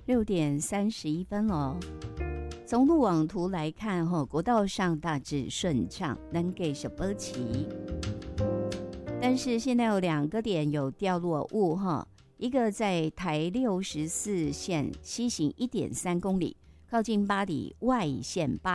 6:31哦。从路网图来看，国道上大致顺畅，能继续保持。但是现在有2个点有掉落物一个在台64线西行1.3公里，靠近八里外线8